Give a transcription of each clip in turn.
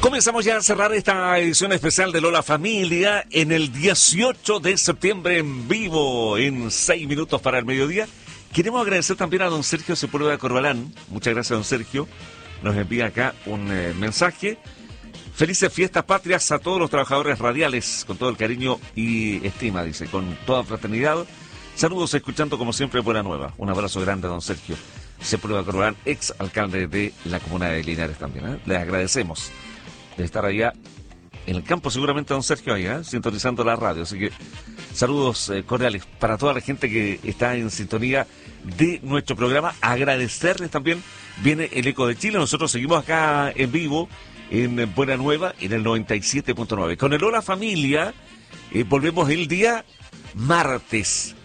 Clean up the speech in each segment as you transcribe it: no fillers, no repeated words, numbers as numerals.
Comenzamos ya a cerrar esta edición especial de Lola Familia en el 18 de septiembre en vivo, en 6 minutos para el mediodía. Queremos agradecer también a don Sergio Sepúlveda Corbalán. Muchas gracias, don Sergio. Nos envía acá un mensaje. Felices fiestas patrias a todos los trabajadores radiales, con todo el cariño y estima, dice, con toda fraternidad. Saludos, escuchando como siempre Buena Nueva. Un abrazo grande a don Sergio Sepúlveda Corbalán, ex alcalde de la comuna de Linares también. Les agradecemos de estar allá en el campo, seguramente don Sergio ahí, sintonizando la radio. Así que saludos cordiales para toda la gente que está en sintonía de nuestro programa. Agradecerles también, viene el Eco de Chile. Nosotros seguimos acá en vivo en Buena Nueva, en el 97.9. Con el Hola Familia, volvemos el día martes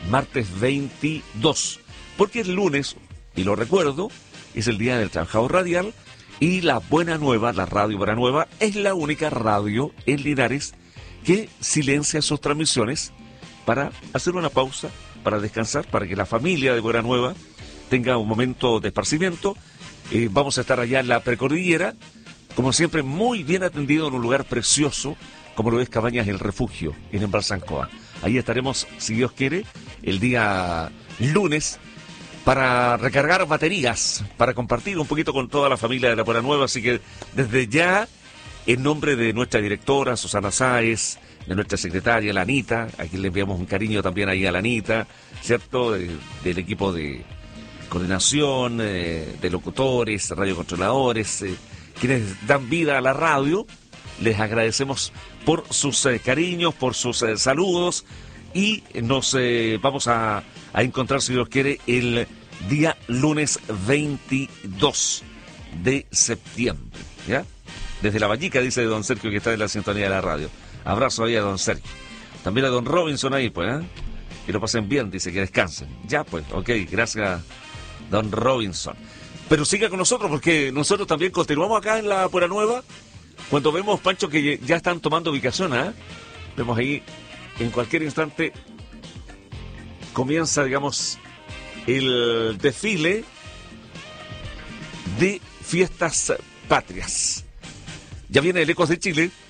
22, porque el lunes, y lo recuerdo, es el día del trabajador radial. Y la Buena Nueva, la radio Buena Nueva, es la única radio en Linares que silencia sus transmisiones para hacer una pausa, para descansar, para que la familia de Buena Nueva tenga un momento de esparcimiento. Vamos a estar allá en la Precordillera, como siempre, muy bien atendido en un lugar precioso, como lo es Cabañas El Refugio, en Embalsancoa. Ahí estaremos, si Dios quiere, el día lunes, para recargar baterías, para compartir un poquito con toda la familia de la Buena Nueva. Así que desde ya, en nombre de nuestra directora Susana Sáez, de nuestra secretaria la Anita, a quien le enviamos un cariño también ahí a la Anita, ¿cierto? Del equipo de coordinación, de locutores, radiocontroladores, quienes dan vida a la radio. Les agradecemos por sus cariños, por sus saludos, y nos vamos a encontrar, si Dios quiere, el día lunes 22 de septiembre, ¿ya? Desde La Vallica, dice don Sergio, que está en la sintonía de la radio. Abrazo ahí a don Sergio. También a don Robinson ahí, pues, que lo pasen bien, dice, que descansen. Ya, pues, ok, gracias, don Robinson. Pero siga con nosotros, porque nosotros también continuamos acá en la Buena Nueva. Cuando vemos, Pancho, que ya están tomando ubicación, vemos ahí, en cualquier instante comienza, digamos, el desfile de fiestas patrias. Ya viene el Ecos de Chile,